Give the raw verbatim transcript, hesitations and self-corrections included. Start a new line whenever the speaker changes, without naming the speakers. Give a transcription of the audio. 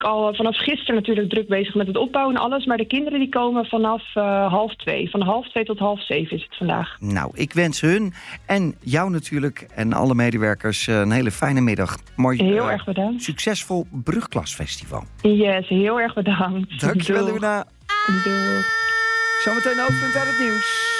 al vanaf gisteren natuurlijk druk bezig met het opbouwen en alles. Maar de kinderen die komen vanaf uh, half twee. Van half twee tot half zeven is het vandaag.
Nou, ik wens hun en jou natuurlijk en alle medewerkers een hele fijne middag. Mooi,
heel
uh,
erg bedankt.
Succesvol Brugklasfestival.
Yes, heel erg bedankt.
Dankjewel, Luna.
Doeg.
Zometeen hoofdpunt uit het nieuws.